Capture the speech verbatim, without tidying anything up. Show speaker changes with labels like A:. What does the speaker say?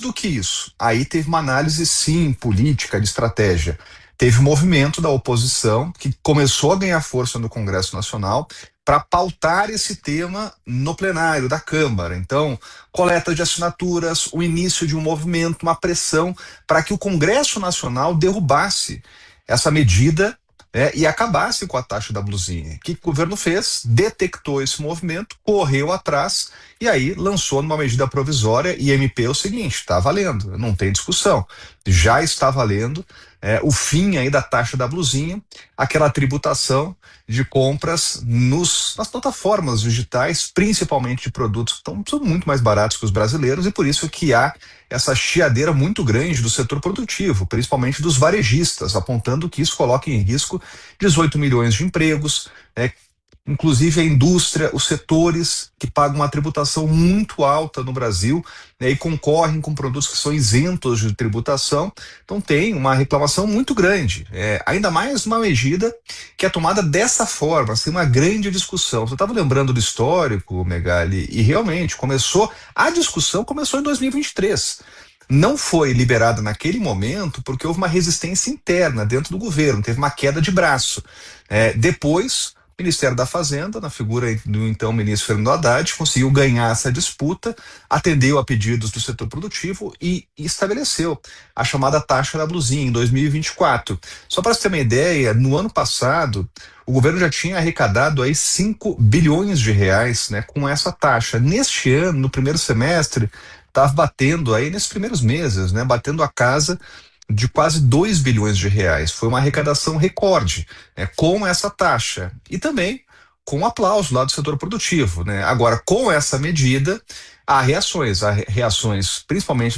A: do que isso, aí teve uma análise, sim, política, de estratégia. Teve um movimento da oposição que começou a ganhar força no Congresso Nacional para pautar esse tema no plenário da Câmara. Então, coleta de assinaturas, o início de um movimento, uma pressão para que o Congresso Nacional derrubasse essa medida, né, e acabasse com a taxa da blusinha. O que o governo fez? Detectou esse movimento, correu atrás e aí lançou numa medida provisória e M P é o seguinte: está valendo, não tem discussão, já está valendo é, o fim aí da taxa da blusinha, aquela tributação de compras nos, nas plataformas digitais, principalmente de produtos que tão, são muito mais baratos que os brasileiros, e por isso que há essa chiadeira muito grande do setor produtivo, principalmente dos varejistas, apontando que isso coloca em risco dezoito milhões de empregos, né, inclusive a indústria, os setores que pagam uma tributação muito alta no Brasil, né, e concorrem com produtos que são isentos de tributação. Então tem uma reclamação muito grande, é, ainda mais uma medida que é tomada dessa forma, assim, uma grande discussão. Você estava lembrando do histórico, Megali, e realmente começou, a discussão começou em dois mil e vinte e três. Não foi liberada naquele momento porque houve uma resistência interna dentro do governo, teve uma queda de braço. É, depois, o Ministério da Fazenda, na figura do então ministro Fernando Haddad, conseguiu ganhar essa disputa, atendeu a pedidos do setor produtivo e estabeleceu a chamada taxa da blusinha em dois mil e vinte e quatro. Só para você ter uma ideia, no ano passado, o governo já tinha arrecadado aí cinco bilhões de reais, né, com essa taxa. Neste ano, no primeiro semestre, estava batendo aí, nesses primeiros meses, né, batendo a casa de quase dois bilhões de reais. Foi uma arrecadação recorde, né, com essa taxa. E também com aplauso lá do setor produtivo, né? Agora, com essa medida, há reações, há reações principalmente